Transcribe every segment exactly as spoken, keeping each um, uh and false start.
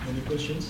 Any questions?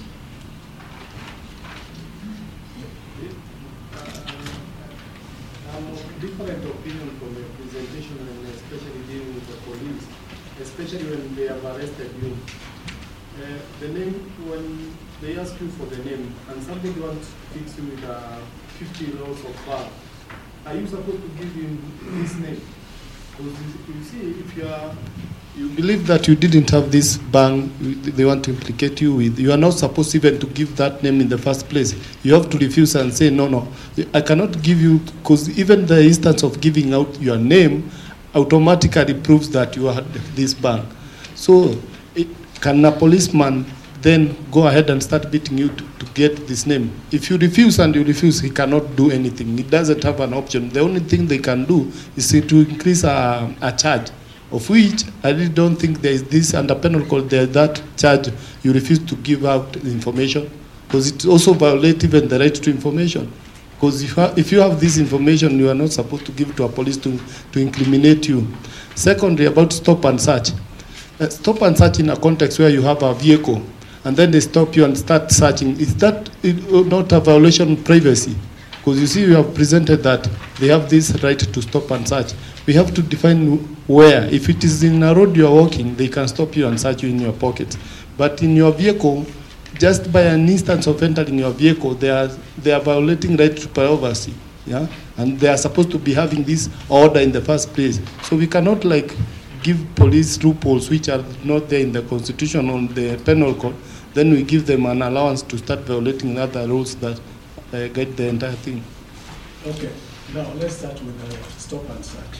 I'm of different opinion from your presentation, and especially dealing with the police, especially when they have arrested you. Uh, the name, when they ask you for the name, and somebody wants to fix you with a fifty laws of birth, are you supposed to give him this name? Because you see, if you are, you believe that you didn't have this bank they want to implicate you with, you are not supposed even to give that name in the first place. You have to refuse and say, no, no, I cannot give you, because even the instance of giving out your name automatically proves that you are this bank. So it, can a policeman then go ahead and start beating you to, to get this name? If you refuse and you refuse, he cannot do anything. He doesn't have an option. The only thing they can do is to increase a, a charge, of which I really don't think there is this under penal code, there is that charge you refuse to give out the information, because it also violates even the right to information. Because if, if you have this information, you are not supposed to give to a police to, to incriminate you. Secondly, about stop and search. Uh, stop and search in a context where you have a vehicle, and then they stop you and start searching. Is that not a violation of privacy? Because you see, you have presented that they have this right to stop and search. We have to define where. If it is in a road you are walking, they can stop you and search you in your pockets. But in your vehicle, just by an instance of entering your vehicle, they are they are violating right to privacy. Yeah, and they are supposed to be having this order in the first place. So we cannot like give police loopholes which are not there in the Constitution or the penal code. Then we give them an allowance to start violating other rules that uh, guide the entire thing. Okay, now let's start with the stop and search.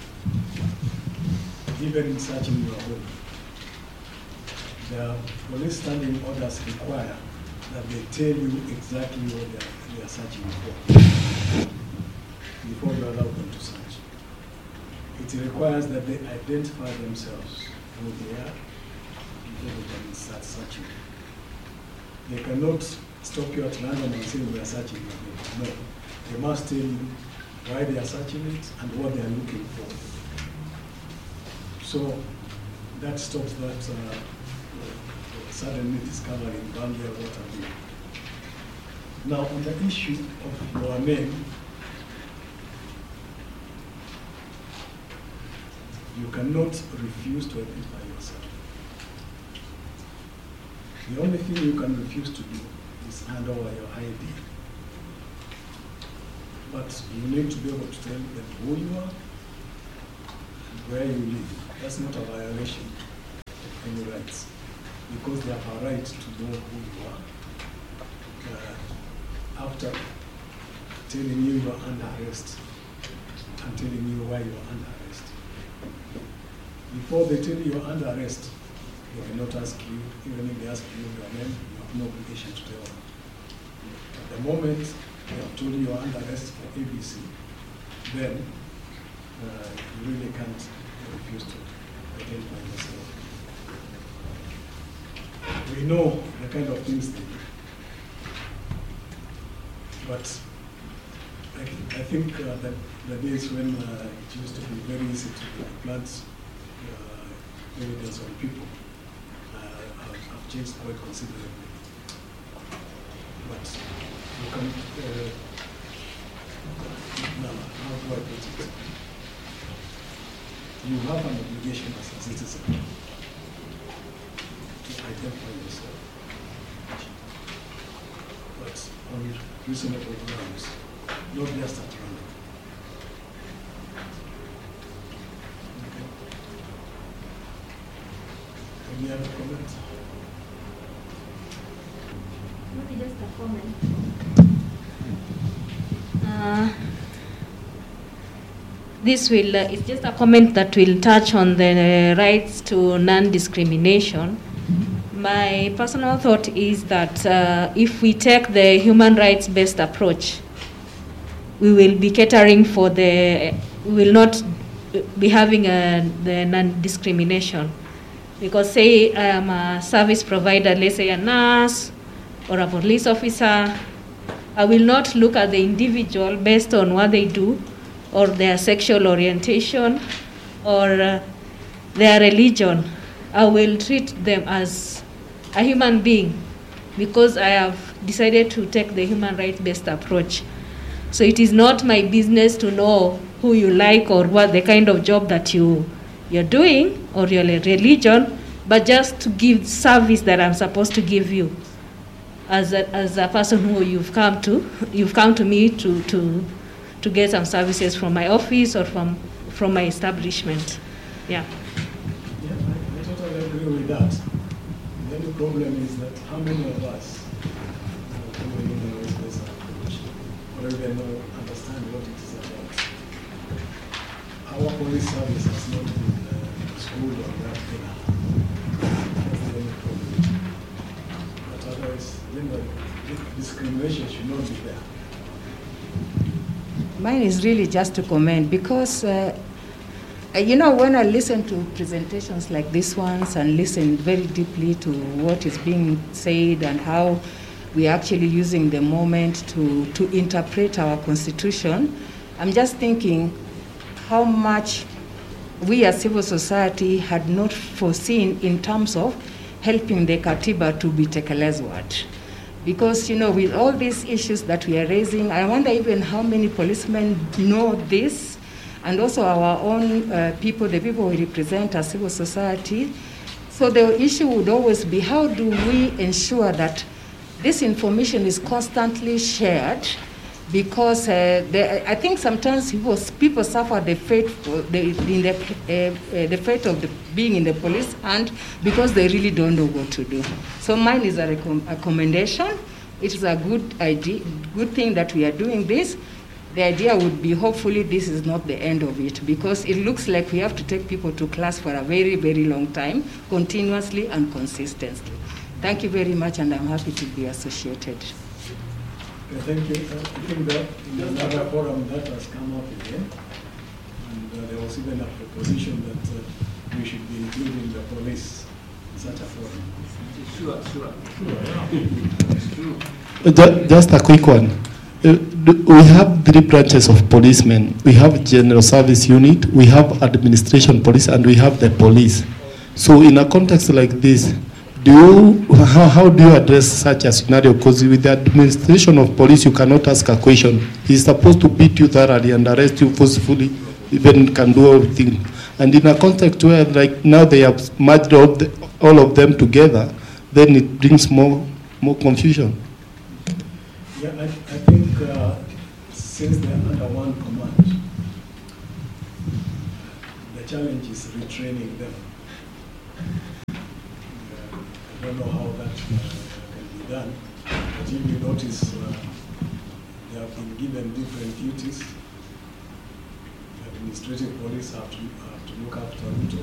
Even in searching your home, the police standing orders require that they tell you exactly what they are, they are searching for before you allow them to search. It requires that they identify themselves who they are before they can start searching. They cannot stop you at random and say we are searching your home. No, they must tell you why they are searching it and what they are looking for. So that stops that uh, suddenly discovering boundary of what have you. Now, on the issue of your name, you cannot refuse to identify yourself. The only thing you can refuse to do is hand over your I D. But you need to be able to tell them who you are and where you live. That's not a violation of any rights, because they have a right to know who you are. Uh, after telling you you are under arrest and telling you why you are under arrest. Before they tell you you are under arrest, they cannot ask you, even if they ask you your name, you have no obligation to tell them. At the moment they have told you you are under arrest for A B C, then uh, you really can't refuse to identify yourself. We know the kind of things they do. But I, I think uh, that the days when uh, it used to be very easy to plant uh, evidence on people uh, have, have changed quite considerably. But you can, uh, now, how do I put it? You have an obligation as a citizen to identify yourself, but on reasonable grounds, not just at random. Okay. Any other comments? Maybe just a comment. Uh, This will, uh, it's just a comment that will touch on the rights to non-discrimination. My personal thought is that uh, if we take the human rights-based approach, we will be catering for the, we will not be having a, the non-discrimination. Because say I am a service provider, let's say a nurse or a police officer, I will not look at the individual based on what they do, or their sexual orientation, or uh, their religion. I will treat them as a human being, because I have decided to take the human rights-based approach. So it is not my business to know who you like or what the kind of job that you, you're doing or your religion, but just to give service that I'm supposed to give you as a, as a person who you've come to. You've come to me to, to, to get some services from my office or from, from my establishment. Yeah. Yeah, I, I totally agree with that. The only problem is that how many of us uh, do human rights-based approach or even know, understand what it is about? Our police service has not been uh, schooled on that thing. That's the only problem. But otherwise, you know, discrimination should not be there. Mine is really just to comment because, uh, you know, when I listen to presentations like this ones and listen very deeply to what is being said and how we're actually using the moment to, to interpret our constitution, I'm just thinking how much we as civil society had not foreseen in terms of helping the Katiba to be tekelezwat. Because, you know, with all these issues that we are raising, I wonder even how many policemen know this, and also our own uh, people, the people we represent as civil society. So the issue would always be, how do we ensure that this information is constantly shared? Because uh, the, I think sometimes people, people suffer the fate, the, in the, uh, uh, the fate of the, being in the police hand because they really don't know what to do. So mine is a recommendation. It is a good idea, good thing that we are doing this. The idea would be, hopefully this is not the end of it, because it looks like we have to take people to class for a very, very long time, continuously and consistently. Thank you very much, and I'm happy to be associated. Okay, thank you. Uh, I think that in another forum that has come up again, and uh, there was even a proposition that uh, we should be including the police in such a forum. Sure, sure. Sure. Just a quick one. Uh, we have three branches of policemen. We have General Service Unit, we have Administration Police, and we have the police. So in a context like this, do you, how, how do you address such a scenario? Because with the administration of police, you cannot ask a question. He's supposed to beat you thoroughly and arrest you forcefully, even can do everything. And in a context where, like now, they have merged all, the, all of them together, then it brings more, more confusion. Yeah, I, I think uh, since they're under one command, the challenge is retraining them. I don't know how that uh, can be done, but if you notice, uh, they have been given different duties. The administrative police have to, have to look after Ruto.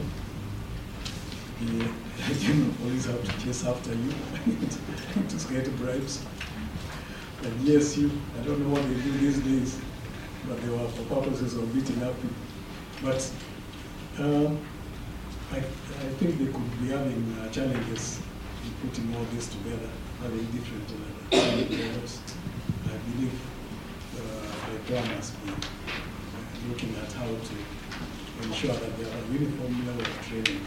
The general police have to chase after you to get bribes. And yes, you, I don't know what they do these days, but they were for purposes of beating up people. But um, I, I think they could be having uh, challenges in putting all this together, having different uh, levels. I believe uh, the plan must be uh, looking at how to ensure that there are a uniform level of training.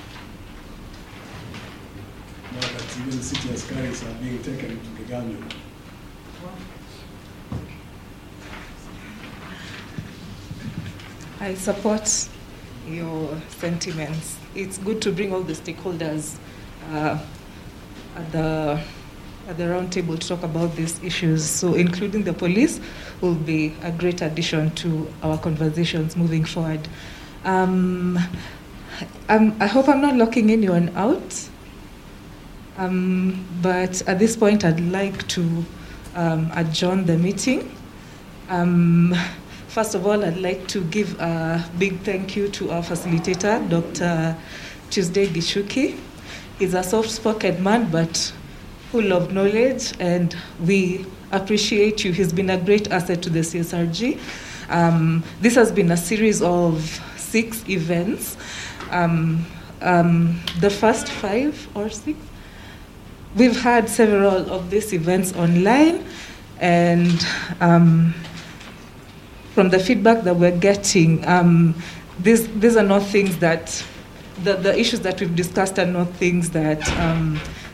Now that even city askaris are being taken to Kiganjo. I support your sentiments. It's good to bring all the stakeholders uh, at the at the round table to talk about these issues. So including the police will be a great addition to our conversations moving forward. Um, I'm, I hope I'm not locking anyone out, um, but at this point I'd like to um, adjourn the meeting. Um, First of all, I'd like to give a big thank you to our facilitator, Doctor Tuesday Gichuki. He's a soft-spoken man, but full of knowledge, and we appreciate you. He's been a great asset to the C S R G. Um, this has been a series of six events. Um, um, the first five or six, we've had several of these events online, and um, from the feedback that we're getting, um, these, these are not things that, the, the issues that we've discussed are not things that um,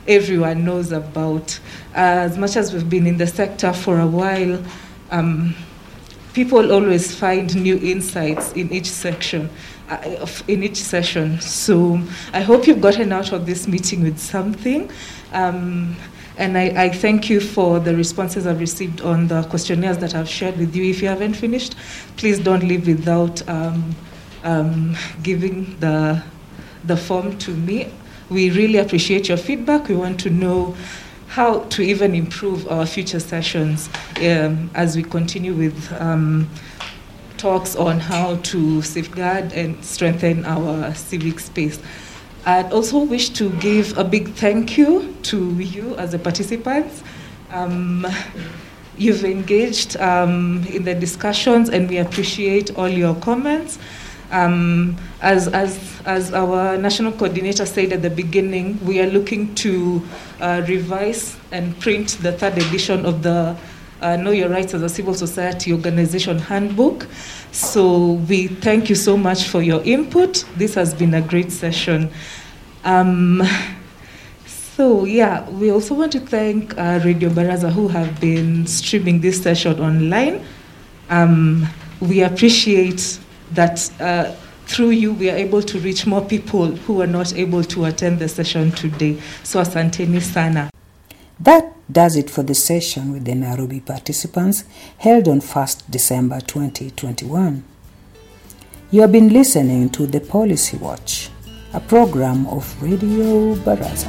everyone knows about. As much as we've been in the sector for a while, um, people always find new insights in each section, uh, in each session. So I hope you've gotten out of this meeting with something. Um, and I, I thank you for the responses I've received on the questionnaires that I've shared with you. If you haven't finished, please don't leave without um, um, giving the, the form to me. We really appreciate your feedback. We want to know how to even improve our future sessions um, as we continue with um, talks on how to safeguard and strengthen our civic space. I'd also wish to give a big thank you to you as the participants. Um, you've engaged um, in the discussions, and we appreciate all your comments. Um, as, as, as our national coordinator said at the beginning, we are looking to uh, revise and print the third edition of the uh, Know Your Rights as a Civil Society Organization Handbook. So we thank you so much for your input. This has been a great session. Um, so yeah, we also want to thank uh, Radio Baraza, who have been streaming this session online. Um, we appreciate that uh, through you we are able to reach more people who are not able to attend the session today. So asanteni sana. That does it for the session with the Nairobi participants held on first December twenty twenty-one. You have been listening to The Policy Watch, a program of Radio Baraza.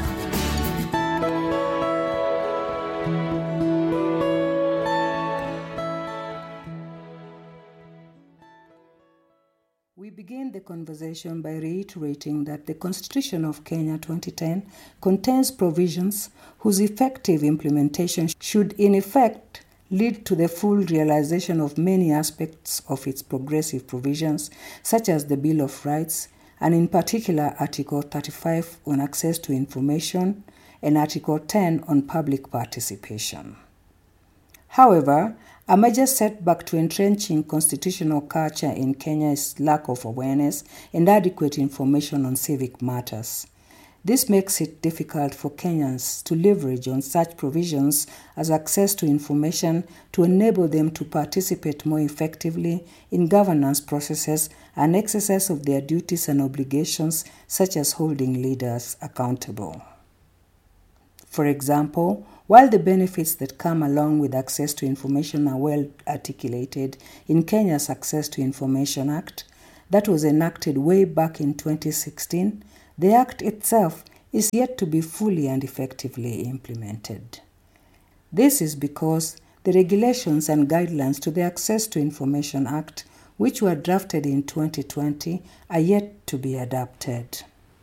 We begin the conversation by reiterating that the Constitution of Kenya twenty ten contains provisions whose effective implementation should in effect lead to the full realization of many aspects of its progressive provisions, such as the Bill of Rights, and in particular Article thirty-five on access to information and Article ten on public participation. However, a major setback to entrenching constitutional culture in Kenya is lack of awareness and adequate information on civic matters. This makes it difficult for Kenyans to leverage on such provisions as access to information to enable them to participate more effectively in governance processes and exercise of their duties and obligations, such as holding leaders accountable. For example, while the benefits that come along with access to information are well articulated in Kenya's Access to Information Act, that was enacted way back in twenty sixteen, the Act itself is yet to be fully and effectively implemented. This is because the regulations and guidelines to the Access to Information Act, which were drafted in twenty twenty, are yet to be adapted.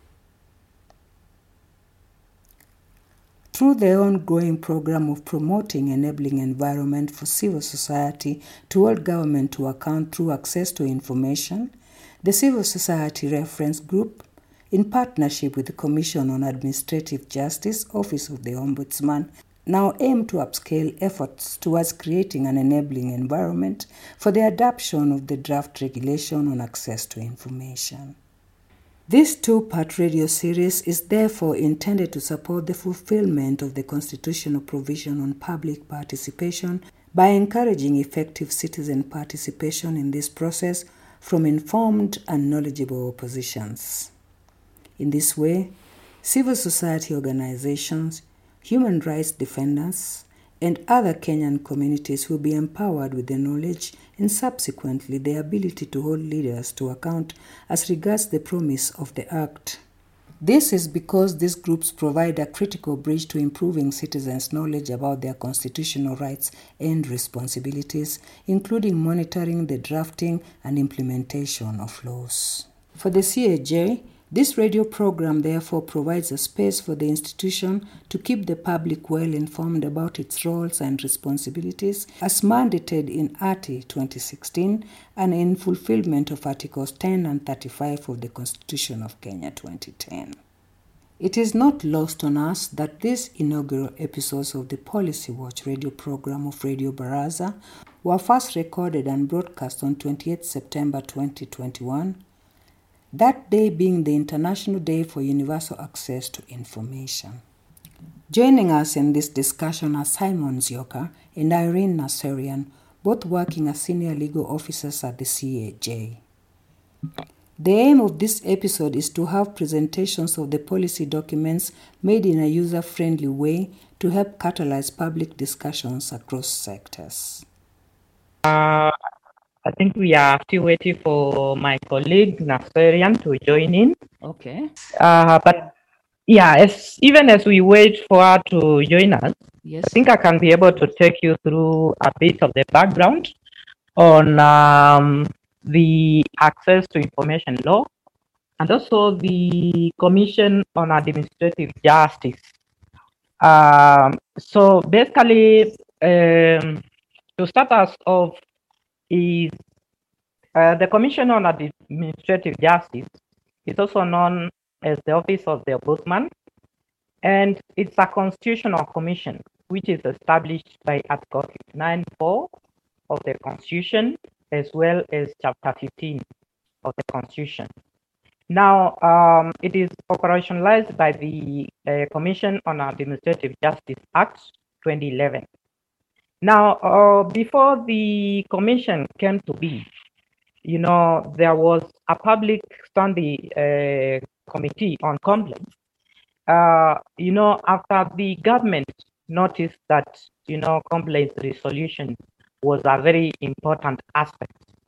Through the ongoing program of promoting enabling environment for civil society to hold government to account through access to information, the Civil Society Reference Group, in partnership with the Commission on Administrative Justice, Office of the Ombudsman, now aim to upscale efforts towards creating an enabling environment for the adoption of the draft regulation on access to information. This two-part radio series is therefore intended to support the fulfillment of the constitutional provision on public participation by encouraging effective citizen participation in this process from informed and knowledgeable oppositions. In this way, civil society organizations, human rights defenders, and other Kenyan communities will be empowered with the knowledge and subsequently the ability to hold leaders to account as regards the promise of the Act. This is because these groups provide a critical bridge to improving citizens' knowledge about their constitutional rights and responsibilities, including monitoring the drafting and implementation of laws. For the C A J, this radio program therefore provides a space for the institution to keep the public well informed about its roles and responsibilities as mandated in A T I twenty sixteen and in fulfillment of Articles ten and thirty-five of the Constitution of Kenya twenty ten. It is not lost on us that these inaugural episodes of the Policy Watch radio program of Radio Baraza were first recorded and broadcast on twenty-eighth September twenty twenty-one, that day being the International Day for Universal Access to Information. Joining us in this discussion are Simon Zioka and Irene Nasserian, both working as senior legal officers at the C A J. The aim of this episode is to have presentations of the policy documents made in a user-friendly way to help catalyze public discussions across sectors. Uh, I think we are still waiting for my colleague Nasserian to join in. Okay. Uh, but yeah, as, even as we wait for her to join us, yes. I think I can be able to take you through a bit of the background on um, the Access to Information Law and also the Commission on Administrative Justice. Um, so basically, um, to start us off, is uh, the Commission on Administrative Justice is also known as the Office of the Ombudsman, and it's a constitutional commission which is established by Article fifty-nine point four of the Constitution as well as Chapter fifteen of the Constitution. Now, um, it is operationalized by the uh, Commission on Administrative Justice Act twenty eleven. Now, uh, before the commission came to be, you know, there was a public standing uh, committee on complaints. Uh, you know, after the government noticed that, you know, complaints resolution was a very important aspect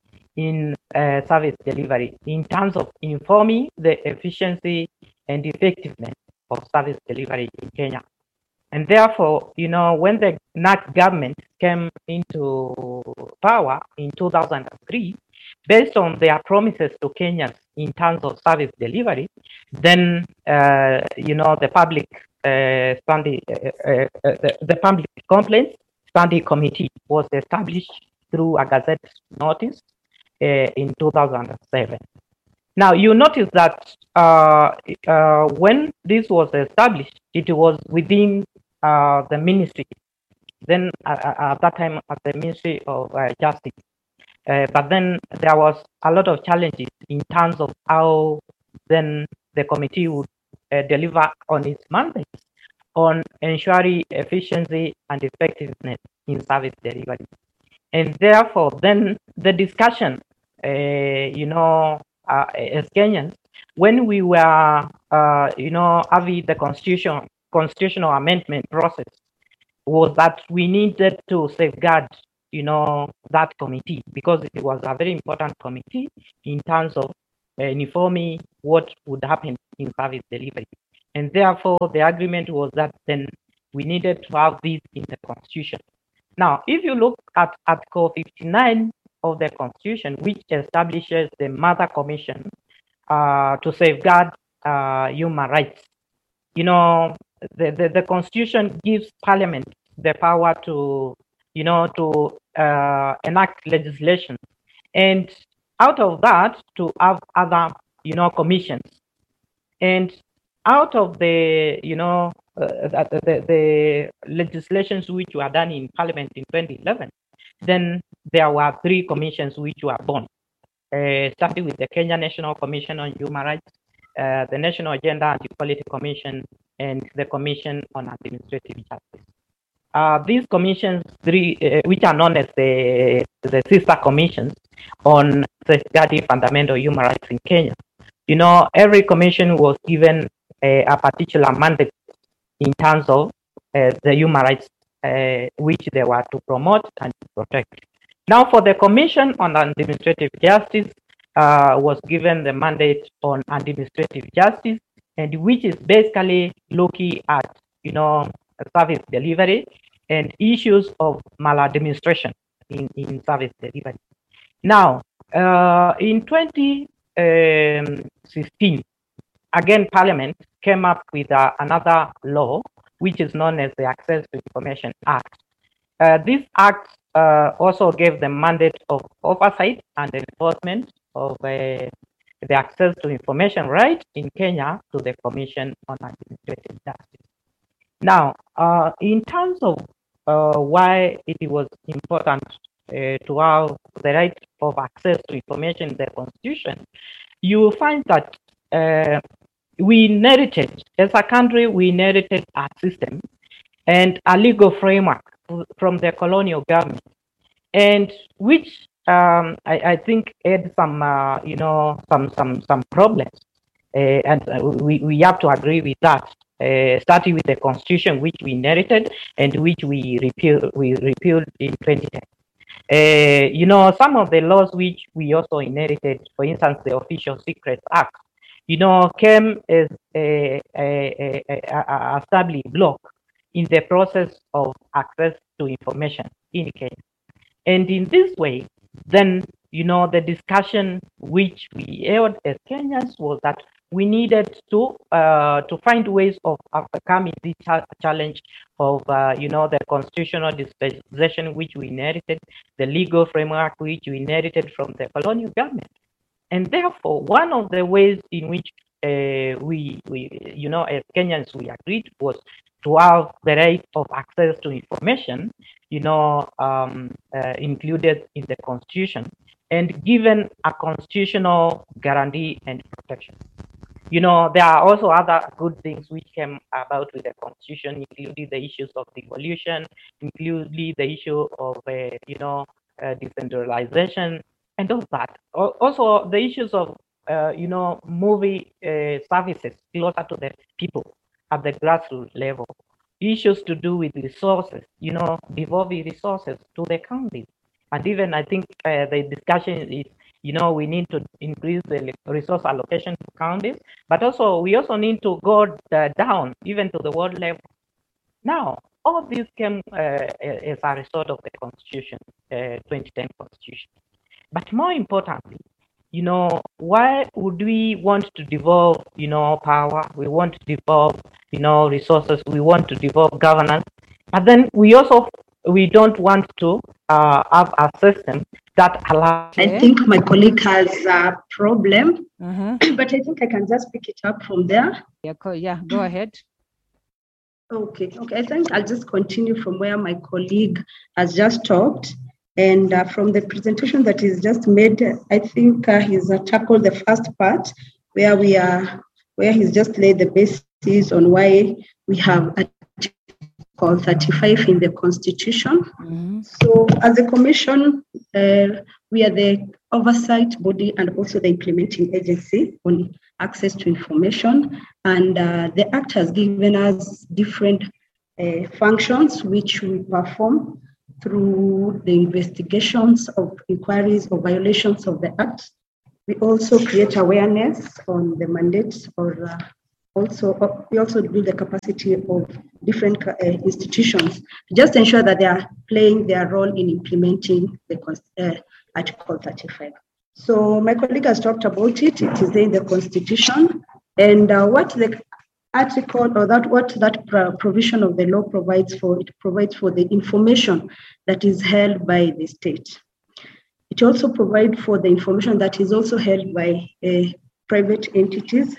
in uh, service delivery in terms of informing the efficiency and effectiveness of service delivery in Kenya. And therefore, you know, when the N A C government came into power in two thousand three, based on their promises to Kenyans in terms of service delivery, then, uh, you know, the public uh, standing, uh, uh, uh, the, the public complaints standing committee was established through a Gazette notice uh, in two thousand seven. Now, you notice that uh, uh, when this was established, it was within uh, the ministry, then uh, at that time at the Ministry of uh, Justice. Uh, but then there was a lot of challenges in terms of how then the committee would uh, deliver on its mandate on ensuring efficiency and effectiveness in service delivery. And therefore, then the discussion, uh, you know, uh, as Kenyans, when we were, uh, you know, having the constitution, constitutional amendment process, was that we needed to safeguard, you know, that committee, because it was a very important committee in terms of uh, informing what would happen in service delivery. And therefore, the agreement was that then we needed to have this in the Constitution. Now, if you look at Article fifty-nine of the Constitution, which establishes the Mother Commission uh, to safeguard uh, human rights, you know, the, the, the Constitution gives Parliament the power to, you know, to uh, enact legislation. And out of that, to have other, you know, commissions. And out of the, you know, uh, the, the, the legislations which were done in Parliament in twenty eleven, then there were three commissions which were born, uh, starting with the Kenya National Commission on Human Rights, uh, the National Gender and Equality Commission, and the Commission on Administrative Justice. Uh, these commissions, three, uh, which are known as the, the sister commissions on safeguarding fundamental human rights in Kenya, you know, every commission was given a, a particular mandate in terms of uh, the human rights uh, which they were to promote and to protect. Now, for the Commission on Administrative Justice, uh, was given the mandate on administrative justice, and which is basically looking at, you know, service delivery and issues of maladministration in, in service delivery. Now, uh, in twenty sixteen, again, Parliament came up with uh, another law, which is known as the Access to Information Act. Uh, this act uh, also gave the mandate of oversight and enforcement of uh, the access to information right in Kenya to the Commission on Administrative Justice. Now, uh, in terms of uh, why it was important uh, to have the right of access to information in the Constitution, you will find that uh, we inherited, as a country, we inherited a system and a legal framework from the colonial government, and which um, I, I think had some, uh, you know, some some some problems, uh, and uh, we we have to agree with that. Uh, starting with the constitution which we inherited and which we repealed, we repealed in twenty ten. Uh, you know, some of the laws which we also inherited, for instance, the Official Secrets Act, you know, came as a, a, a, a, a stumbling block in the process of access to information in Kenya. And in this way, then, you know, the discussion which we held as Kenyans was that we needed to uh, to find ways of overcoming this challenge of, uh, you know, the constitutional dispensation which we inherited, the legal framework which we inherited from the colonial government. And therefore, one of the ways in which uh, we, we, you know, as Kenyans, we agreed was to have the right of access to information, you know, um, uh, included in the constitution and given a constitutional guarantee and protection. You know, there are also other good things which came about with the constitution, including the issues of devolution, including the issue of, uh, you know, uh, decentralization and all that. Also, the issues of, uh, you know, moving uh, services closer to the people at the grassroots level. Issues to do with resources, you know, devolving resources to the counties. And even I think uh, the discussion is, you know, we need to increase the resource allocation to counties, but also we also need to go uh, down even to the world level. Now, all of this came uh, as a result of the Constitution, uh, twenty ten Constitution. But more importantly, you know, why would we want to devolve, you know, power? We want to devolve, you know, resources. We want to devolve governance. But then we also, we don't want to uh, have a system that allows. I think my colleague has a problem, Uh-huh. but I think I can just pick it up from there. Yeah, go, yeah, go ahead. Okay, okay. I think I'll just continue from where my colleague has just talked. And uh, from the presentation that he's just made, I think uh, he's uh, tackled the first part where we are, where he's just laid the basis on why we have Article thirty-five in the Constitution. Mm-hmm. So as a commission, uh, we are the oversight body and also the implementing agency on access to information. And uh, the Act has given us different uh, functions which we perform through the investigations of inquiries or violations of the Act. We also create awareness on the mandates, or uh, also uh, we also build the capacity of different uh, institutions to just ensure that they are playing their role in implementing the uh, Article thirty-five. So my colleague has talked about it. It is in the Constitution, and uh, what the article or that what that provision of the law provides for, it provides for the information that is held by the state. It also provides for the information that is also held by uh, private entities.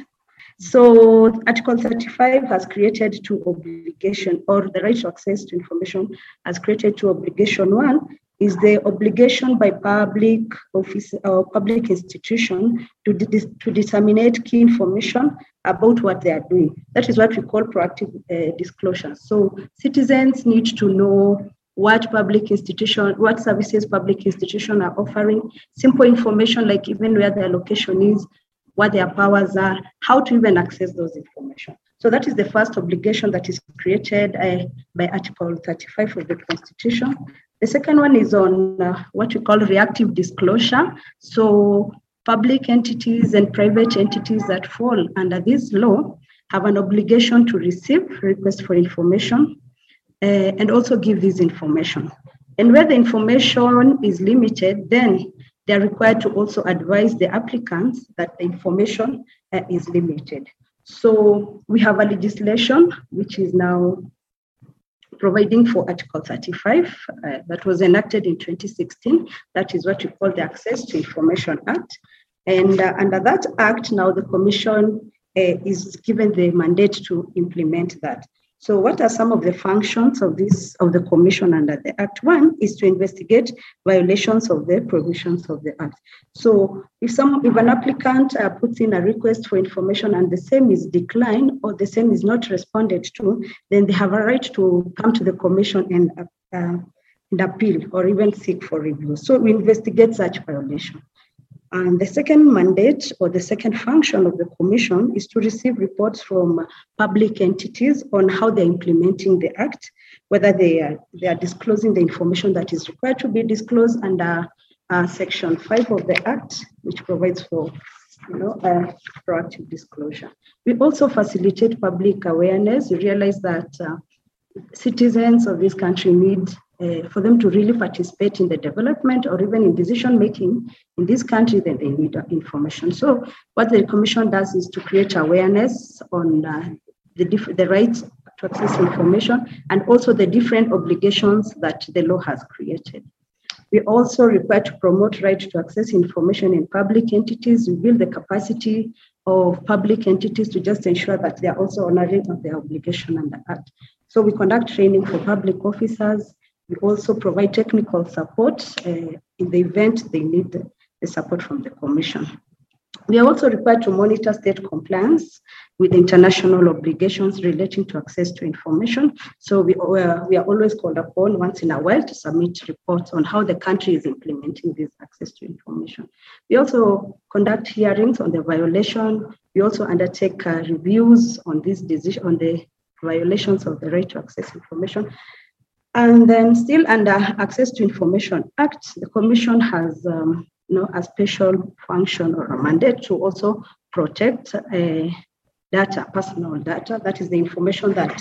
So Article thirty-five has created two obligations, or the right to access to information has created two obligations. One is the obligation by public office or public institution to, de- to disseminate key information about what they are doing. That is what we call proactive uh, disclosure. So citizens need to know what public institution, what services public institutions are offering, simple information like even where their location is, what their powers are, how to even access those information. So that is the first obligation that is created uh, by Article thirty-five of the Constitution. The second one is on uh, what we call reactive disclosure. So public entities and private entities that fall under this law have an obligation to receive requests for information uh, and also give this information. And where the information is limited, then they're required to also advise the applicants that the information uh, is limited. So we have a legislation which is now providing for Article thirty-five uh, that was enacted in twenty sixteen. That is what we call the Access to Information Act. And uh, under that act, now the Commission uh, is given the mandate to implement that. So what are some of the functions of this of the commission under the Act? One is to investigate violations of the provisions of the Act. So if some if an applicant uh, puts in a request for information and the same is declined or the same is not responded to, then they have a right to come to the commission and, uh, and appeal or even seek for review. So we investigate such violation. And the second mandate or the second function of the commission is to receive reports from public entities on how they're implementing the Act, whether they are, they are disclosing the information that is required to be disclosed under uh, Section five of the Act, which provides for you know, uh, proactive disclosure. We also facilitate public awareness. We realize that uh, citizens of this country need Uh, for them to really participate in the development or even in decision making in this country, then they need uh, information. So what the commission does is to create awareness on uh, the, diff- the right to access information and also the different obligations that the law has created. We also require to promote right to access information in public entities. We build the capacity of public entities to just ensure that they are also honoring of their obligation under Act. So we conduct training for public officers. We also provide technical support uh, in the event they need the support from the Commission. We are also required to monitor state compliance with international obligations relating to access to information. So we, uh, we are always called upon once in a while to submit reports on how the country is implementing this access to information. We also conduct hearings on the violation. We also undertake uh, reviews on this decision, on the violations of the right to access information. And then still under Access to Information Act, the Commission has um, you know, a special function or a mandate to also protect uh, data, personal data. That is the information that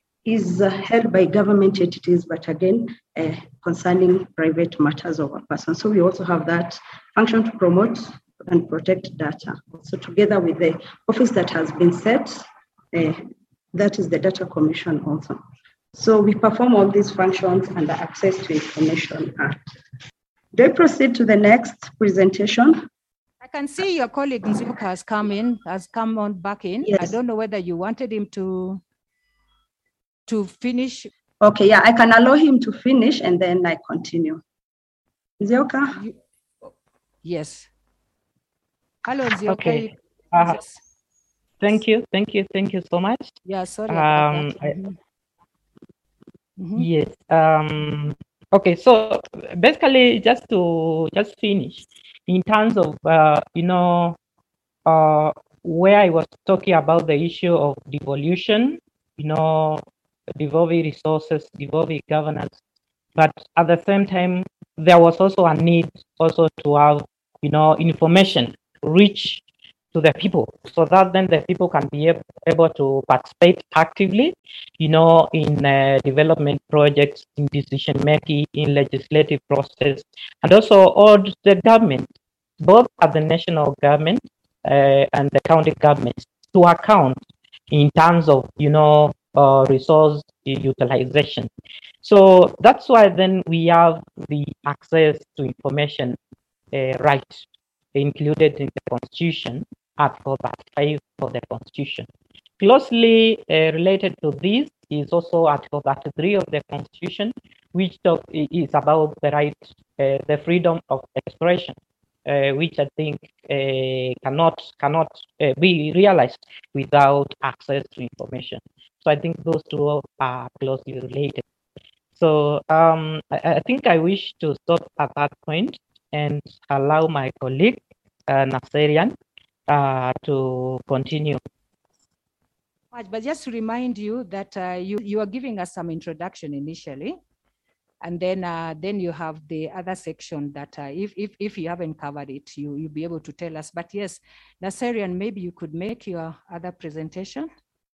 is uh, held by government entities, but again, uh, concerning private matters of a person. So we also have that function to promote and protect data. So together with the office that has been set, uh, that is the Data Commission also. So we perform all these functions under Access to Information Act. Do I proceed to the next presentation? I can see your colleague Nzioka has come in, has come on back in. Yes. I don't know whether you wanted him to, to finish. Okay, yeah, I can allow him to finish and then I continue. Nzioka? You, yes. Hello, Nzioka. Okay. Uh, thank you, thank you, thank you so much. Yeah, sorry um, about that. Mm-hmm. Mm-hmm. Yes. Um, okay. So basically, just to just finish in terms of uh, you know uh, where I was talking about the issue of devolution, you know, devolving resources, devolving governance, but at the same time, there was also a need also to have you know information reach to the people, so that then the people can be able, able to participate actively, you know, in uh, development projects, in decision making, in legislative process, and also all the government, both at the national government uh, and the county governments, to account in terms of, you know, uh, resource utilization. So that's why then we have the access to information uh, right included in the Constitution, Article thirty-five of the Constitution. Closely uh, related to this is also Article thirty-three of the Constitution, which talk, is about the right, uh, the freedom of expression, uh, which I think uh, cannot cannot uh, be realized without access to information. So I think those two are closely related. So um, I, I think I wish to stop at that point and allow my colleague uh, Nasserian Uh, to continue. But just to remind you that uh, you, you are giving us some introduction initially, and then uh, then you have the other section that uh, if, if, if you haven't covered it, you, you'll be able to tell us. But yes, Nasserian, maybe you could make your other presentation.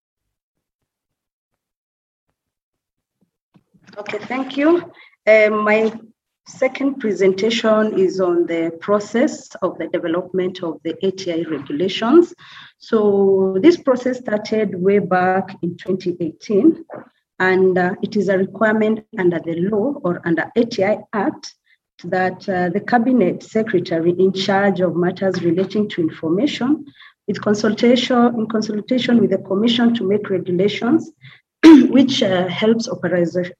Okay, thank you. Uh, my second presentation is on the process of the development of the A T I regulations. So this process started way back in twenty eighteen, and uh, it is a requirement under the law or under A T I Act that uh, the cabinet secretary in charge of matters relating to information, with consultation in consultation with the commission to make regulations, which uh, helps operationalization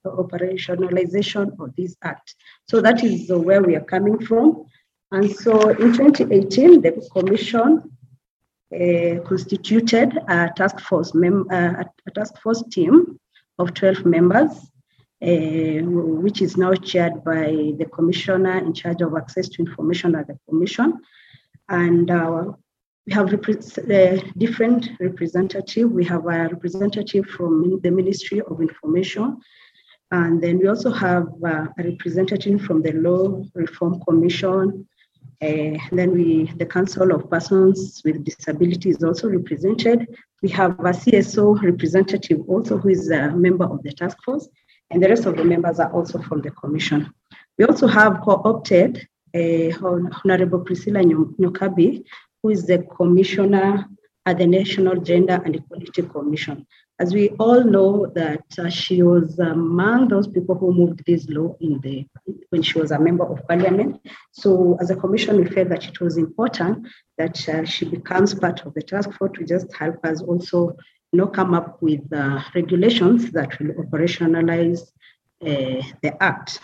of this act. So that is uh, where we are coming from. And so in twenty eighteen, the commission uh, constituted a task force mem uh, a task force team of twelve members, uh, which is now chaired by the commissioner in charge of access to information at the commission. And uh, we have uh, different representatives. We have a representative from the Ministry of Information, and then we also have uh, a representative from the Law Reform Commission. Uh, then we, the Council of Persons with Disabilities is also represented. We have a C S O representative also who is a member of the task force, and the rest of the members are also from the commission. We also have co-opted uh, Honorable Priscilla Nyokabi, who is the commissioner at the National Gender and Equality Commission. As we all know that uh, she was among those people who moved this law in the when she was a member of parliament. So as a commission, we felt that it was important that uh, she becomes part of the task force to just help us also you know, come up with uh, regulations that will operationalize uh, the act.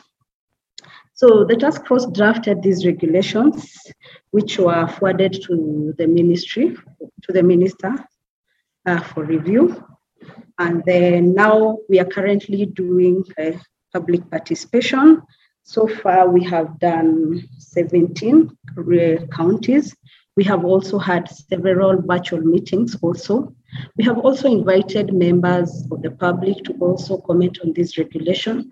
So the task force drafted these regulations, which were forwarded to the ministry, to the minister uh, for review. And then now we are currently doing uh, public participation. So far we have done seventeen counties. We have also had several virtual meetings also. We have also invited members of the public to also comment on this regulation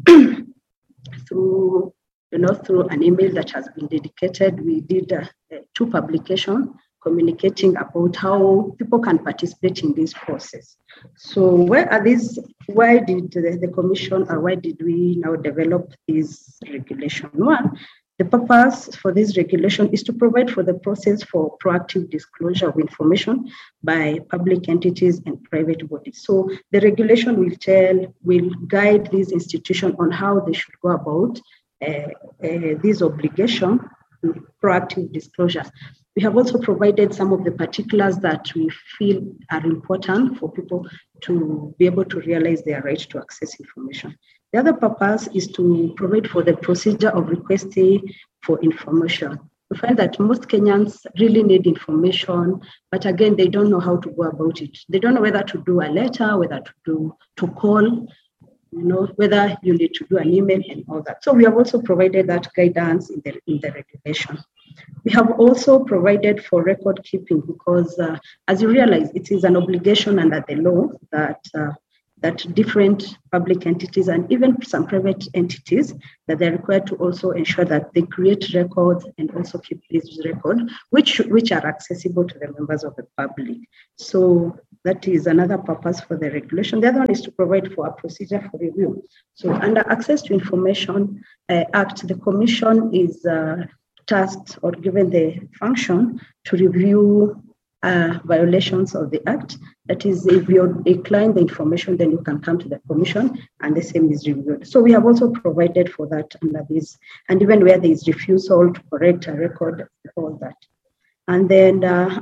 through, you know, through an email that has been dedicated. We did uh, two publications communicating about how people can participate in this process. So where are these, why did the, the commission or why did we now develop this regulation? One, the purpose for this regulation is to provide for the process for proactive disclosure of information by public entities and private bodies. So the regulation will tell, will guide these institutions on how they should go about uh, uh, this obligation, proactive disclosure. We have also provided some of the particulars that we feel are important for people to be able to realize their right to access information. The other purpose is to provide for the procedure of requesting for information. We find that most Kenyans really need information, but again, they don't know how to go about it. They don't know whether to do a letter, whether to do to call, you know, whether you need to do an email and all that. So we have also provided that guidance in the, in the regulation. We have also provided for record keeping because uh, as you realize, it is an obligation under the law that uh, that different public entities and even some private entities that they're required to also ensure that they create records and also keep these records, which, which are accessible to the members of the public. So that is another purpose for the regulation. The other one is to provide for a procedure for review. So under Access to Information uh, Act, the Commission is uh, tasked or given the function to review uh, violations of the Act. That is, if you decline the information, then you can come to the Commission and the same is reviewed. So we have also provided for that under this, and even where there is refusal to correct a record, all that. And then uh,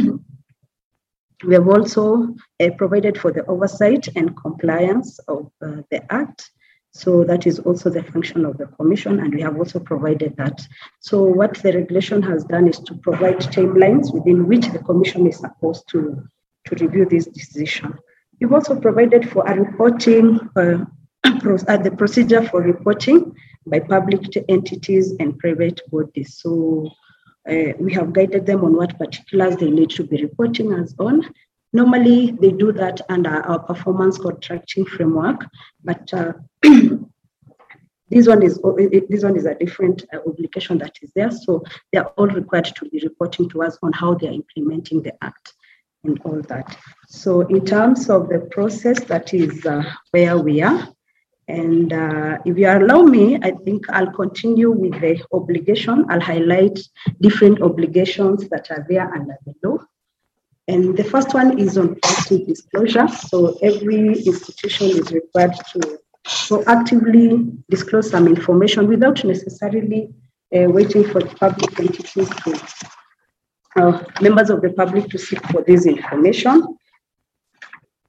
we have also uh, provided for the oversight and compliance of uh, the Act. So that is also the function of the Commission, and we have also provided that. So what the regulation has done is to provide timelines within which the Commission is supposed to, to review this decision. We've also provided for a reporting, uh, uh, the procedure for reporting by public entities and private bodies. So uh, we have guided them on what particulars they need to be reporting us on. Normally, they do that under our performance contracting framework, but uh, this one is this one is a different uh, obligation that is there. So they are all required to be reporting to us on how they are implementing the Act and all that. So in terms of the process, that is uh, where we are. And uh, if you allow me, I think I'll continue with the obligation. I'll highlight different obligations that are there under the law. And the first one is on proactive disclosure. So every institution is required to proactively disclose some information without necessarily uh, waiting for the public entities to, uh, members of the public to seek for this information.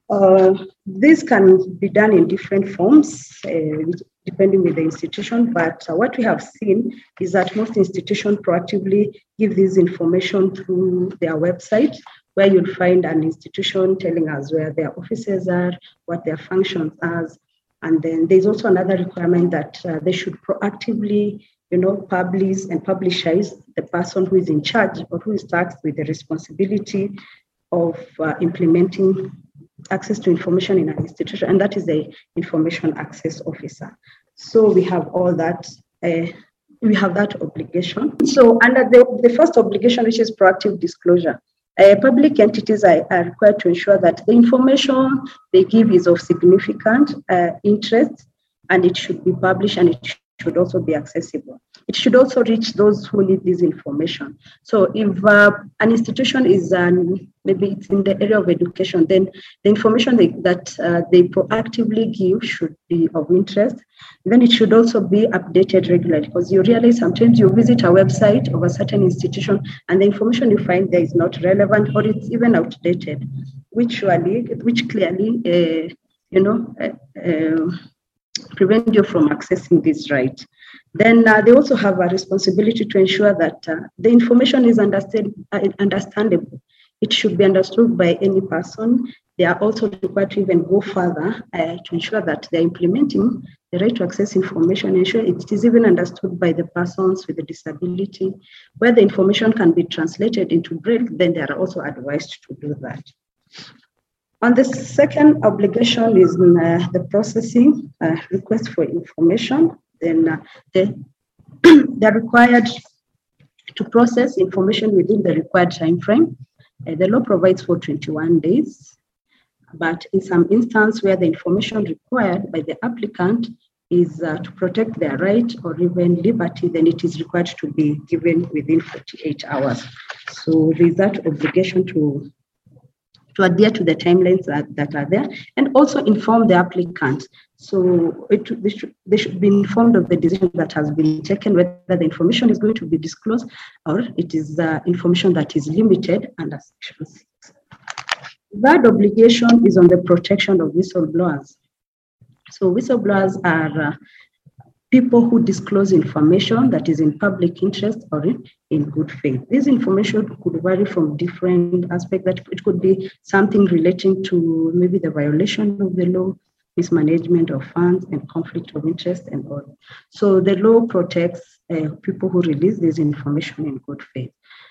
Uh, this can be done in different forms, uh, depending with the institution, but uh, what we have seen is that most institutions proactively give this information through their website, where you'll find an institution telling us where their offices are, what their functions are. And then there's also another requirement that uh, they should proactively, you know, publish and publicize the person who is in charge or who is tasked with the responsibility of uh, implementing access to information in an institution, and that is the information access officer. So we have all that, uh, we have that obligation. So under the, the first obligation, which is proactive disclosure, uh, public entities are, are required to ensure that the information they give is of significant uh, interest, and it should be published, and it should also be accessible. It should also reach those who need this information. So if uh, an institution is, um, maybe it's in the area of education, then the information they, that uh, they proactively give should be of interest. Then it should also be updated regularly, because you realize sometimes you visit a website of a certain institution and the information you find there is not relevant, or it's even outdated, which, surely, which clearly, uh, you know, uh, uh, prevent you from accessing this right. Then uh, they also have a responsibility to ensure that uh, the information is understood, uh, understandable. It should be understood by any person. They are also required to even go further uh, to ensure that they're implementing the right to access information, ensure it is even understood by the persons with a disability. Where the information can be translated into Braille, then they are also advised to do that. And the second obligation is in, uh, the processing uh, request for information. Then uh, they, they're required to process information within the required time frame. Uh, the law provides for twenty-one days, but in some instances where the information required by the applicant is uh, to protect their right or even liberty, then it is required to be given within forty-eight hours. So there's that obligation to to adhere to the timelines that, that are there, and also inform the applicant. So it, they, should, they should be informed of the decision that has been taken, whether the information is going to be disclosed or it is uh, information that is limited under Section six. That obligation is on the protection of whistleblowers. So whistleblowers are uh, people who disclose information that is in public interest or in, in good faith. This information could vary from different aspects. That it could be something relating to maybe the violation of the law, mismanagement of funds, and conflict of interest, and all. So the law protects uh, people who release this information in good faith.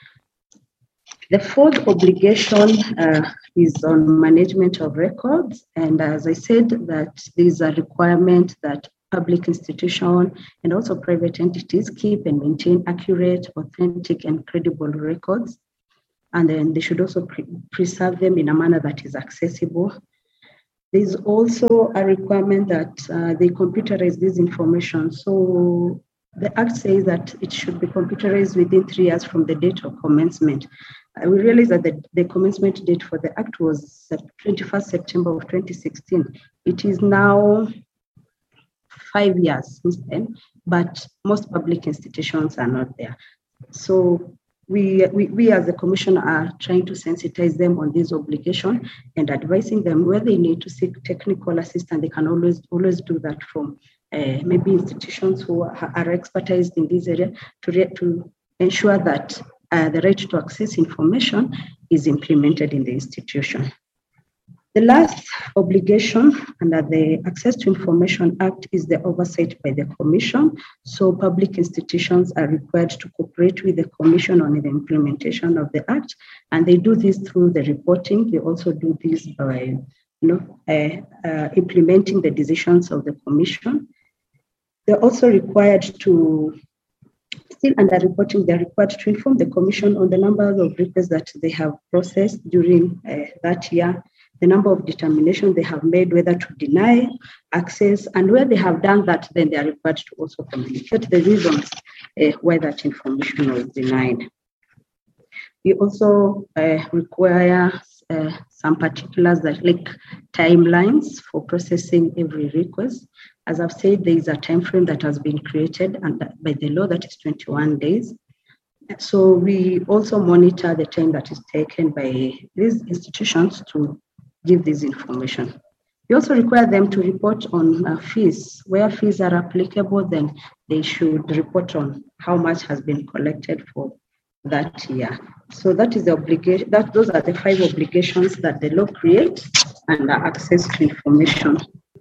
The fourth obligation uh, is on management of records. And as I said, that these are requirements that public institutions and also private entities keep and maintain accurate, authentic, and credible records. And then they should also pre preserve them in a manner that is accessible. There's also a requirement that uh, they computerize this information. So the Act says that it should be computerized within three years from the date of commencement. Uh, we realized that the, the commencement date for the Act was twenty-first September of twenty sixteen. It is now five years since then, but most public institutions are not there. So we, we, we as the Commission are trying to sensitize them on this obligation and advising them where they need to seek technical assistance. They can always, always do that from uh, maybe institutions who are, are expertised in this area to, re to ensure that uh, the right to access information is implemented in the institution. The last obligation under the Access to Information Act is the oversight by the Commission. So public institutions are required to cooperate with the Commission on the implementation of the Act, and they do this through the reporting. They also do this by you know, uh, uh, implementing the decisions of the Commission. They're also required to, still under reporting, they're required to inform the Commission on the number of requests that they have processed during uh, that year, the number of determinations they have made, whether to deny access, and where they have done that, then they are required to also communicate the reasons uh, why that information was denied. We also uh, require uh, some particulars that like timelines for processing every request. As I've said, there is a time frame that has been created under, by the law that is twenty-one days. So we also monitor the time that is taken by these institutions to give this information. We also require them to report on uh, fees. Where fees are applicable, then they should report on how much has been collected for that year. So that is the obligation, that those are the five obligations that the law creates under access to information.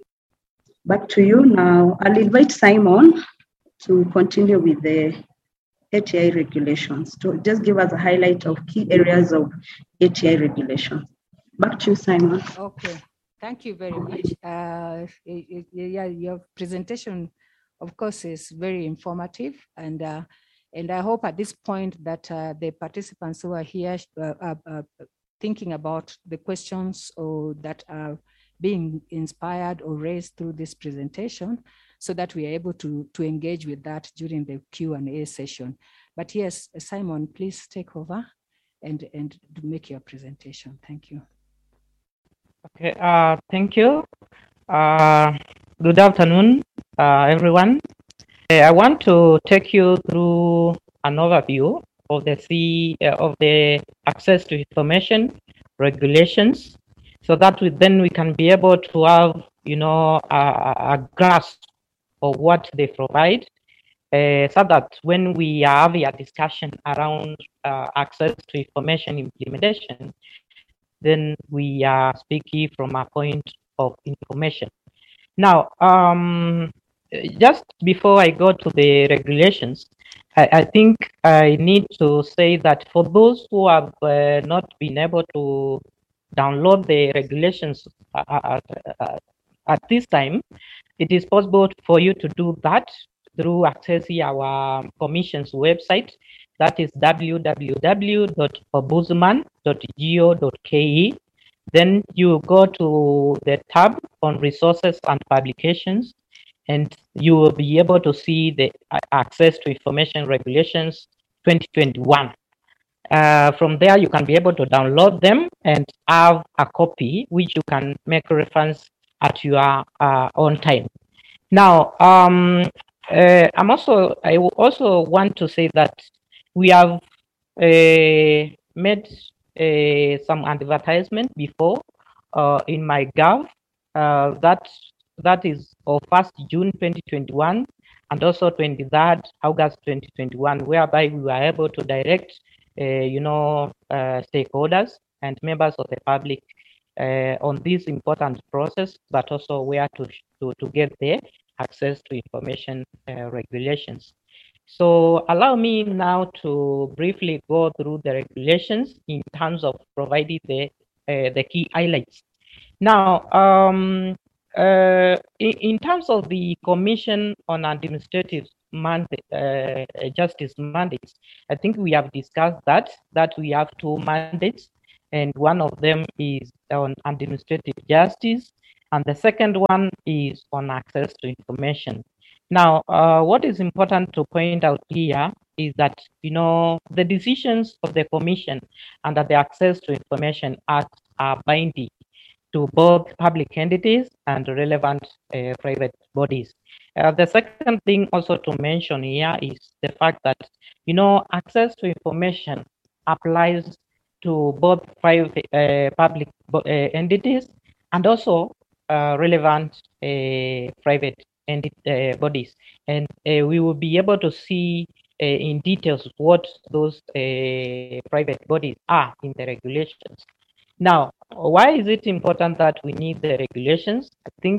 Back to you now. I'll invite Simon to continue with the A T I regulations, to just give us a highlight of key areas of A T I regulations. Back to you, Simon. Okay, thank you very much. Uh, yeah, your presentation, of course, is very informative, and uh, and I hope at this point that uh, the participants who are here uh, are, are thinking about the questions or that are being inspired or raised through this presentation, so that we are able to, to engage with that during the Q and A session. But yes, Simon, please take over and, and make your presentation. Thank you. Okay, uh, thank you. Uh, good afternoon, uh, everyone. Uh, I want to take you through an overview of the C, uh, of the access to information regulations, so that we, then we can be able to have, you know, a, a grasp of what they provide, uh, so that when we have a discussion around uh, access to information implementation, then we are speaking from a point of information. Now, um, just before I go to the regulations, I, I think I need to say that for those who have uh, not been able to download the regulations uh, uh, uh, at this time, it is possible for you to do that through accessing our Commission's website. That is w w w dot ombudsman dot go dot k e. Then you go to the tab on resources and publications, and you will be able to see the access to information regulations twenty twenty-one. Uh, from there, you can be able to download them and have a copy which you can make reference at your uh, own time. Now, um, uh, I'm also, I also want to say that we have uh, made uh, some advertisement before uh, in MyGov, uh, that that is of first June twenty twenty-one and also twenty-third August twenty twenty-one, whereby we were able to direct, uh, you know, uh, stakeholders and members of the public uh, on this important process, but also where to to, to get the access to information uh, regulations. So allow me now to briefly go through the regulations in terms of providing the uh, the key highlights. Now, um, uh, in, in terms of the Commission on Administrative mandate, uh, Justice mandates, I think we have discussed that, that we have two mandates, and one of them is on administrative justice, and the second one is on access to information. Now, uh, what is important to point out here is that, you know, the decisions of the Commission under the Access to Information Act are binding to both public entities and relevant uh, private bodies. Uh, the second thing also to mention here is the fact that, you know, access to information applies to both private, uh, public uh, entities and also uh, relevant uh, private uh, bodies. And uh, we will be able to see uh, in details what those uh, private bodies are in the regulations. Now, why is it important that we need the regulations? I think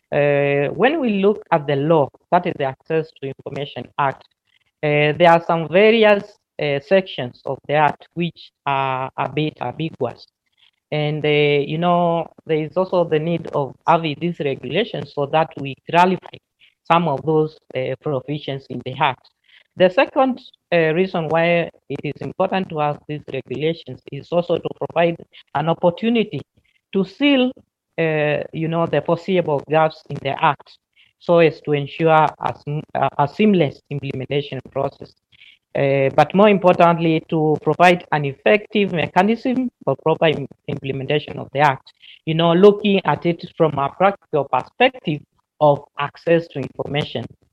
uh, when we look at the law, that is the Access to Information Act, uh, there are some various uh, sections of the act which are a bit ambiguous. And, uh, you know, there is also the need of having these regulations so that we clarify some of those uh, provisions in the act. The second uh, reason why it is important to have these regulations is also to provide an opportunity to seal, uh, you know, the foreseeable gaps in the act, so as to ensure a, a seamless implementation process. Uh, but more importantly, to provide an effective mechanism for proper im implementation of the act, you know, looking at it from a practical perspective of access to information.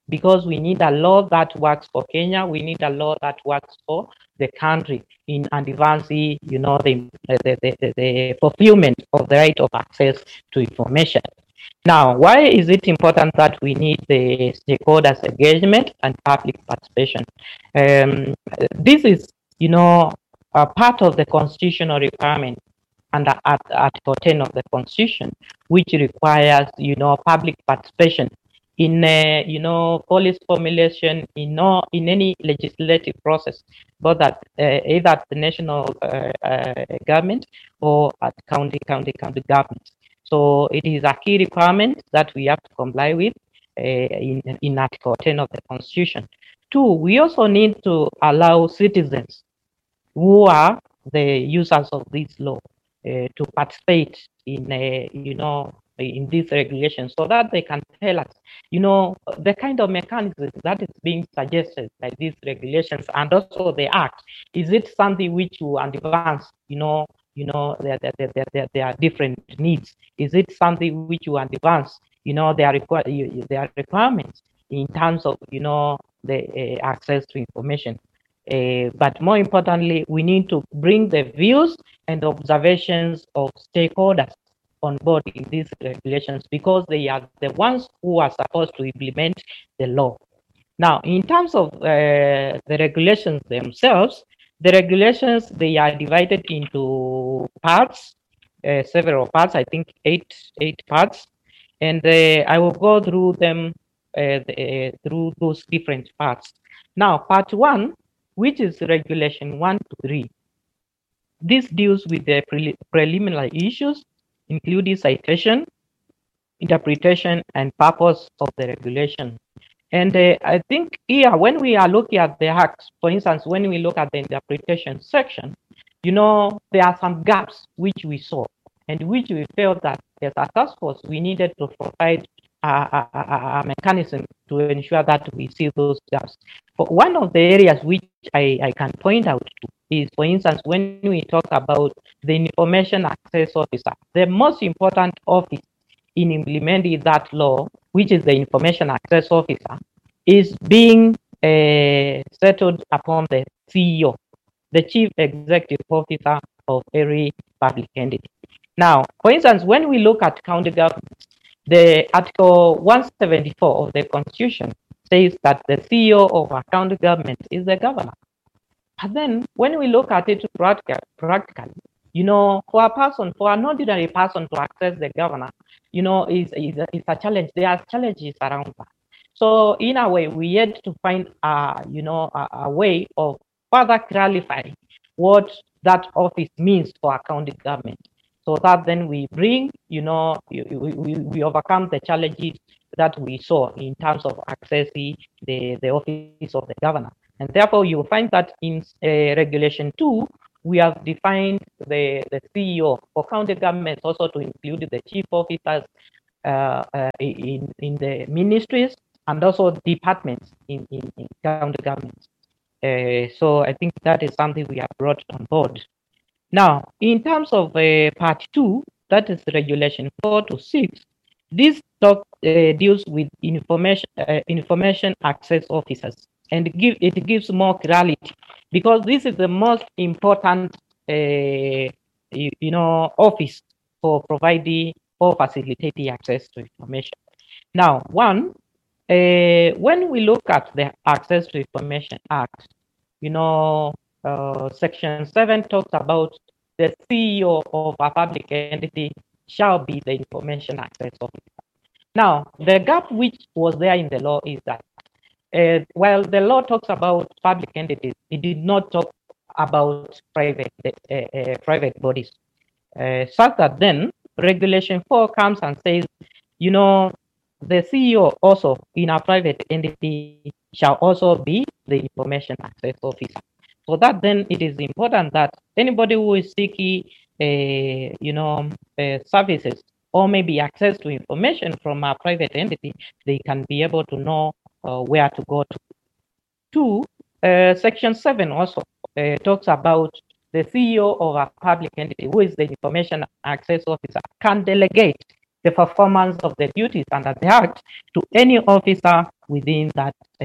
because we need a law that works for Kenya. We need a law that works for the country in advancing, you know, the, the, the, the fulfillment of the right of access to information. Now, why is it important that we need the stakeholders' engagement and public participation? Um, this is, you know, a part of the constitutional requirement under Article ten of the Constitution, which requires, you know, public participation in, uh, you know, policy formulation in no, in any legislative process, both at uh, either at the national uh, uh, government or at county, county, county governments. So it is a key requirement that we have to comply with uh, in, in Article ten of the Constitution. Two, we also need to allow citizens who are the users of this law uh, to participate in, uh, you know, in these regulations so that they can tell us, you know, the kind of mechanism that is being suggested by these regulations and also the act. Is it something which will advance, you know, you know, there, there, there, there, there are different needs? Is it something which will advance, you know, their, requ their requirements in terms of, you know, the uh, access to information? Uh, but more importantly, we need to bring the views and observations of stakeholders on board in these regulations because they are the ones who are supposed to implement the law. Now, in terms of uh, the regulations themselves, the regulations, they are divided into parts, uh, several parts, I think eight, eight parts. And uh, I will go through them, uh, the, uh, through those different parts. Now, part one, which is regulation one to three. This deals with the pre preliminary issues, including citation, interpretation, and purpose of the regulation. And uh, I think here, when we are looking at the act, for instance, when we look at the interpretation section, you know, there are some gaps which we saw and which we felt that as a task force, we needed to provide a, a, a, a mechanism to ensure that we see those gaps. But one of the areas which I, I can point out to is, for instance, when we talk about the information access officer, the most important office in implementing that law, which is the information access officer, is being uh, settled upon the C E O, the chief executive officer of every public entity. Now, for instance, when we look at county governments, the Article one seventy-four of the Constitution says that the C E O of a county government is the governor. But then when we look at it practically, you know, for a person, for an ordinary person to access the governor, you know, is, is, a, is a challenge. There are challenges around that. So in a way, we had to find, a, you know, a, a way of further clarifying what that office means for a county government, so that then we bring, you know, we, we, we overcome the challenges that we saw in terms of accessing the, the office of the governor. And therefore, you will find that in uh, Regulation two, we have defined the, the C E O for county governments also to include the chief officers uh, uh, in, in the ministries and also departments in, in, in county governments. Uh, so I think that is something we have brought on board. Now, in terms of uh, part two, that is Regulation four to six, this talk uh, deals with information, uh, information access officers. And give, it gives more clarity because this is the most important, uh, you, you know, office for providing or facilitating access to information. Now, one, uh, when we look at the Access to Information Act, you know, uh, Section seven talks about the C E O of a public entity shall be the information access officer. Now, the gap which was there in the law is that Uh, while the law talks about public entities, it did not talk about private uh, uh, private bodies. Uh, such that then Regulation four comes and says, you know, the C E O also in a private entity shall also be the information access officer. So that then it is important that anybody who is seeking, uh, you know, uh, services or maybe access to information from a private entity, they can be able to know Uh, where to go to. Two, uh, Section seven also uh, talks about the C E O of a public entity, who is the information access officer, can delegate the performance of the duties under the Act to any officer within that uh,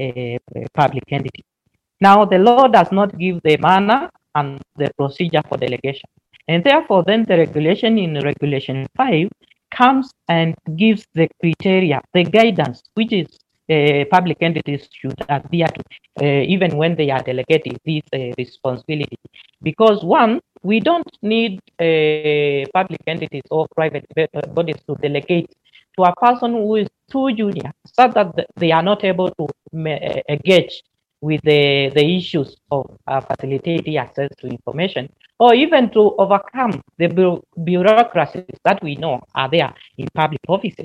uh, public entity. Now, the law does not give the manner and the procedure for delegation. And therefore, then the regulation in Regulation five comes and gives the criteria, the guidance, which is uh, public entities should adhere to, uh, even when they are delegating this uh, responsibility. Because one, we don't need uh, public entities or private bodies to delegate to a person who is too junior, so that they are not able to uh, engage with the, the issues of uh, facilitating access to information, or even to overcome the bu bureaucracies that we know are there in public offices.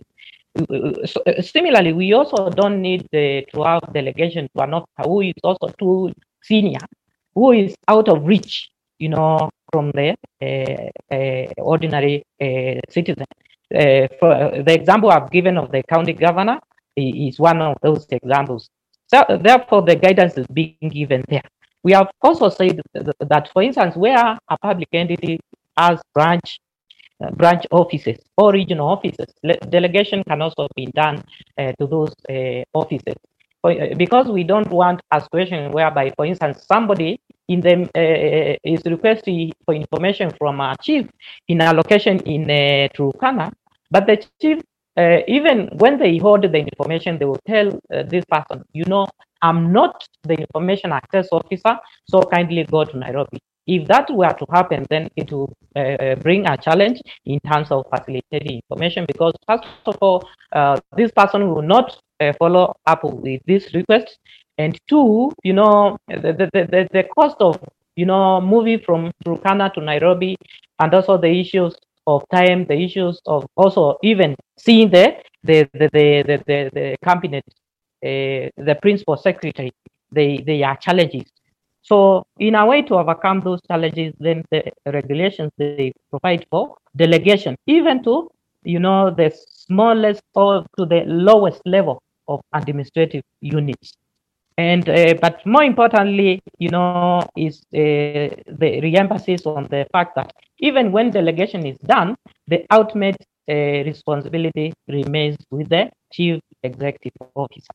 So, uh, similarly, we also don't need uh, to have delegation to an officer who is also too senior, who is out of reach, you know, from the uh, uh, ordinary uh, citizen. Uh, for uh, the example I've given of the county governor is one of those examples. So therefore, the guidance is being given there. We have also said that, for instance, where a public entity has branch uh, branch offices or regional offices, delegation can also be done uh, to those uh, offices. Because we don't want a situation whereby, for instance, somebody in them uh, is requesting for information from a chief in a location in uh, Turkana, but the chief, uh, even when they hold the information, they will tell uh, this person, you know, I'm not the information access officer, so kindly go to Nairobi. If that were to happen, then it will uh, bring a challenge in terms of facilitating information, because first of all, uh, this person will not uh, follow up with this request, and two, you know, the, the, the, the cost of, you know, moving from Turkana to Nairobi, and also the issues of time, the issues of also even seeing the the the the the, the, the cabinet, uh, the principal secretary, they they are challenges. So in a way to overcome those challenges, then the regulations they provide for delegation, even to, you know, the smallest or to the lowest level of administrative units. And uh, but more importantly, you know, is uh, the re-emphasis on the fact that even when delegation is done, the ultimate uh, responsibility remains with the chief executive officer.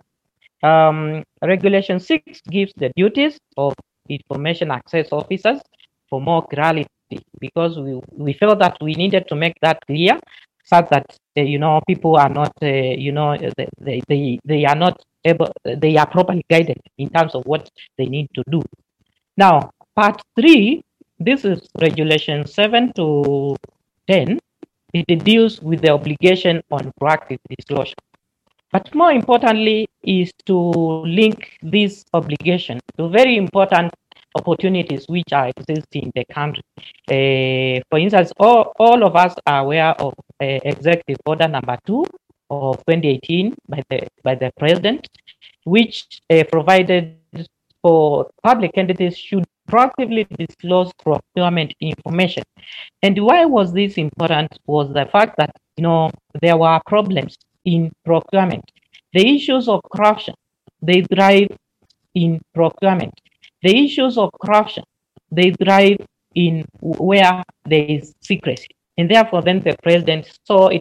Um, Regulation six gives the duties of information access officers for more clarity, because we, we felt that we needed to make that clear, so that uh, you know, people are not uh, you know, they, they they are not able, they are properly guided in terms of what they need to do. Now, part three, this is regulation seven to ten. It deals with the obligation on proactive disclosure. But more importantly is to link this obligation to very important opportunities which are existing in the country. Uh, for instance, all, all of us are aware of uh, Executive Order number two of twenty eighteen by the by the President, which uh, provided for public entities should proactively disclose procurement information. And why was this important? Was the fact that, you know, there were problems in procurement. The issues of corruption, they thrive in procurement. The issues of corruption, they thrive in where there is secrecy. And therefore, then the president saw it